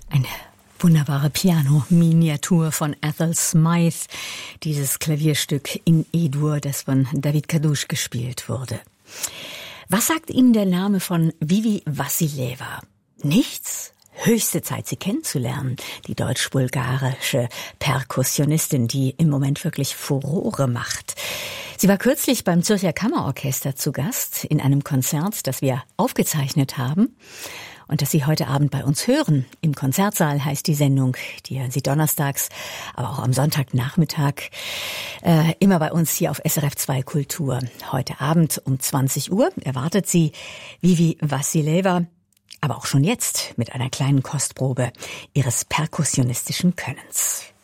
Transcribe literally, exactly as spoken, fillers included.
Eine wunderbare Piano-Miniatur von Ethel Smyth, dieses Klavierstück in E-Dur, das von David Kadush gespielt wurde. Was sagt Ihnen der Name von Vivi Vassilieva? Nichts? Höchste Zeit, sie kennenzulernen. Die deutsch-bulgarische Perkussionistin, die im Moment wirklich Furore macht. Sie war kürzlich beim Zürcher Kammerorchester zu Gast in einem Konzert, das wir aufgezeichnet haben und das Sie heute Abend bei uns hören. Im Konzertsaal heißt die Sendung, die hören Sie donnerstags, aber auch am Sonntagnachmittag, äh, immer bei uns hier auf S R F zwei Kultur. Heute Abend um zwanzig Uhr erwartet Sie Vivi Vassilieva, aber auch schon jetzt mit einer kleinen Kostprobe ihres perkussionistischen Könnens.